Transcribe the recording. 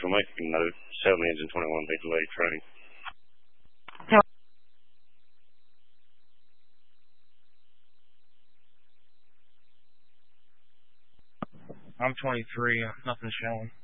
information note, 7 engine 21 be delayed train. I'm 23, nothing showing.